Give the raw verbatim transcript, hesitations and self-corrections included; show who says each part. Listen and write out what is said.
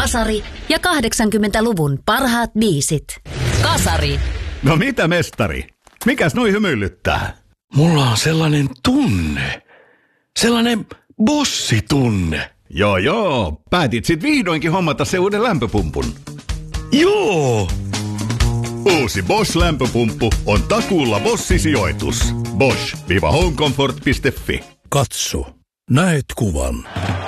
Speaker 1: Kasari ja kahdeksankymmentäluvun parhaat biisit. Kasari.
Speaker 2: No mitä, mestari? Mikäs noi hymyilyttää?
Speaker 3: Mulla on sellainen tunne. Sellainen bossitunne.
Speaker 2: Joo joo, päätit sit vihdoinkin hommata se uuden lämpöpumpun.
Speaker 3: Joo!
Speaker 2: Uusi Bosch-lämpöpumppu on takuulla Bosch-sijoitus. bosch dash homecomfort piste fi.
Speaker 4: Katso, näet kuvan.